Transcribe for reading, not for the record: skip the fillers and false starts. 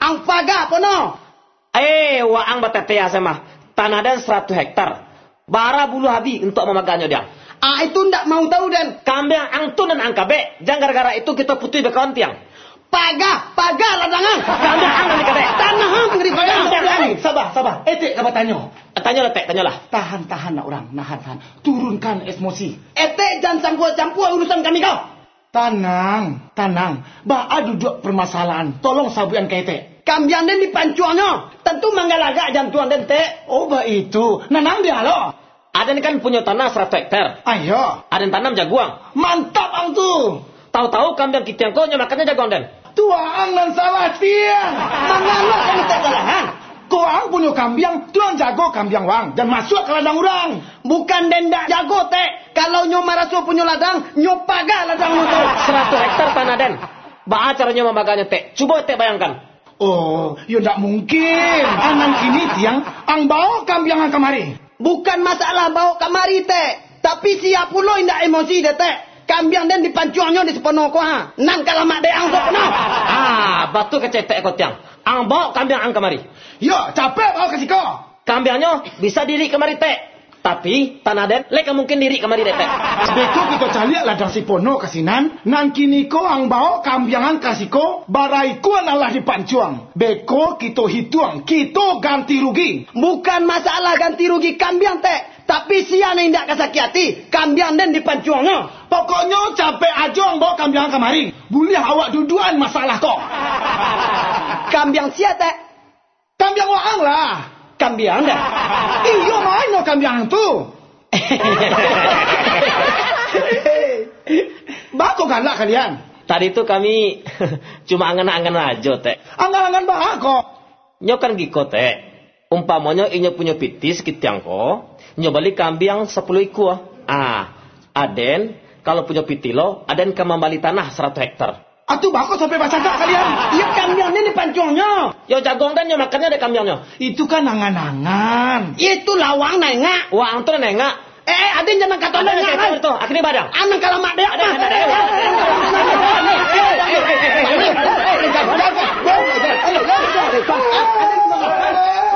ang paga pono. Waang batetea sama. Tanah dan 100 hektar. Bara bulu habi untuk memaganya dia. Itu ndak mau tahu dan. Kambing angtun dan angkabe. Jangan gara-gara itu kita putih bekawan tiang. Paga ladangan. Kambing angkan dikabe. Tanah ngeri paga. Sabar. Etik apa tanya? Tanyalah. Tahan nak orang, nahan. Turunkan emosi. Jangan campur urusan kami kau. Tenang. Ba'a duduk permasalahan. Tolong sabuan kete. Kambiang den dipancuannya. Tentu manggalaga jam tuan den te. Oh, itu. Nanang dia lo. Aden kan punya tanah 100 hektar. Ayo. Aden tanam jaguang. Mantap ang tu. Tahu-tahu kambing kita yang kau makannya jaguang den. Tuang nan salah tiang. Mangalah kamu te kesalahan. Koang punya kambing, tuang jago kambing wang dan masuk ke ladang orang. Bukan dendak jago te. Kalau nyo marasu punya ladang, nyo paga ladang itu. 100 hektar tanah den. Ba'a caranya memaganya te. Coba te bayangkan. Oh, ya ndak mungkin. Anang kini tiang, ang bawa kambing ang kamari. Bukan masalah bawa kamari te. Tapi siap pula indak emosi de te. Kambing den dipancuangnya di sepenuh ko ha. Nang kalamak de ang sepenuh. Batu kecetek ko tiang. Ang bawa kambing ang kamari. Yo, capek bawa kasih kau. Kambingnya bisa diri kemari te. Tapi tanah den leka mungkin diri kemari de te. Beko kita cari ladang si pono kasinan. Nang kini ko ang bawa kambiangan kasih ko. Barai ko nalah dipancuang. Beko kita hitung. Kita ganti rugi. Bukan masalah ganti rugi kambing te. Tapi siapa yang tidak kasaki hati, kambing den dipancuangnya. Pokoknya capek aja ang bawa kambing kamari. Boleh awak duduan masalah kok. Kambing siapa te? Kambing waang lah. Kambing dah. Iyo main no kambing tu. Bako galak kalian. Tadi itu kami cuma angan-angan aja teh. Angan-angan bako. Nyokan giko teh. Umpamanya inyo punya pitis kitiang ko. Nyo balik kambing 10 ekor. Aden kalau punya pitilo, aden kembali tanah 100 hektar. Atuh bako sampai baca tak kalian? Iya kambingnya dipancuangnya. Yo jagong dan yo makannya ada kambingnya. Itu kan angan-angan. Itu lawang nengak. Wah, antu nengak. Aden jangan kata nengak kan. Itu, akhirnya badang. Anang kalau mak dia. Ada.